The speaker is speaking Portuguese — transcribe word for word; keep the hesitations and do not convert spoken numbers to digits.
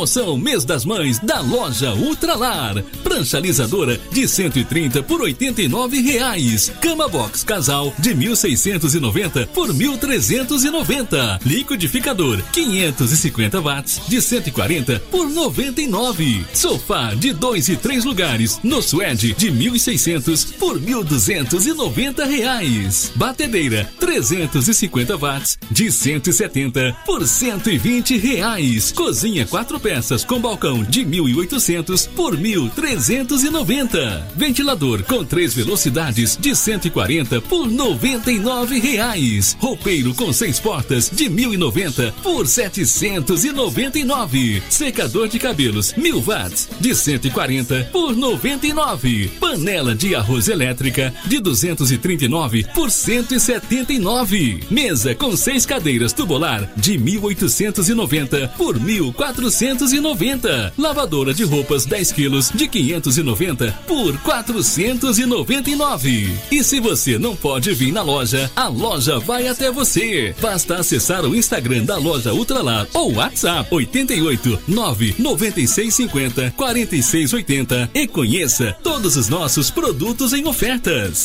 Promoção Mês das Mães da loja Ultralar. Prancha alisadora de cento e trinta por oitenta e nove reais. Cama box casal de mil seiscentos e noventa por mil trezentos e noventa. Liquidificador quinhentos e cinquenta watts de cento e quarenta por noventa e nove. Sofá de dois e três lugares no Suede de mil e seiscentos por mil duzentos e noventa reais. Batedeira trezentos e cinquenta watts de cento e setenta por cento e vinte reais. Cozinha quatro peças com balcão de mil e oitocentos por mil trezentos e noventa. Ventilador com três velocidades de cento e quarenta por noventa e nove reais. Roupeiro com seis portas de mil e noventa por setecentos e noventa e nove. Secador de cabelos mil watts de cento e quarenta por noventa e nove. Panela de arroz elétrica de duzentos e trinta e nove por cento e setenta e nove. Mesa com seis cadeiras tubular de mil oitocentos e noventa por mil quatrocentos e noventa. Lavadora de roupas dez quilos de quinhentos e noventa por quatrocentos e noventa e nove. E se você não pode vir na loja, a loja vai até você. Basta acessar o Instagram da loja Ultralar ou WhatsApp oitenta e oito, nove noventa e seis cinquenta, quarenta e seis oitenta e conheça todos os nossos produtos em ofertas.